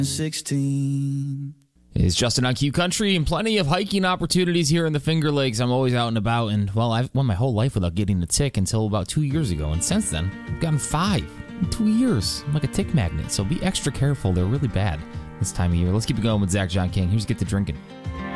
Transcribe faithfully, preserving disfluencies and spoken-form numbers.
sixteen. It's Justin on Q Country, and plenty of hiking opportunities here in the Finger Lakes. I'm always out and about, and, well, I've went my whole life without getting a tick until about two years ago, and since then, I've gotten five in two years. I'm like a tick magnet, so be extra careful. They're really bad this time of year. Let's keep it going with Zach John King. Here's Get to Drinking.